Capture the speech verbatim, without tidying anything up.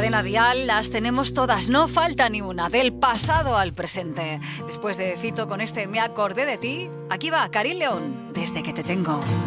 Cadena Dial las tenemos todas, no falta ni una, del pasado al presente. Después de Fito con este Me acordé de ti, aquí va Karin León, Desde que te tengo.